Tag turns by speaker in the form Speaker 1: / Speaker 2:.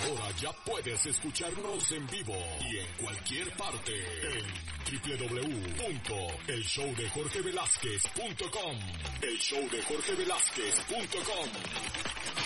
Speaker 1: Ahora ya puedes escucharnos en vivo y en cualquier parte en www.elshowdejorgevelazquez.com. elshowdejorgevelazquez.com.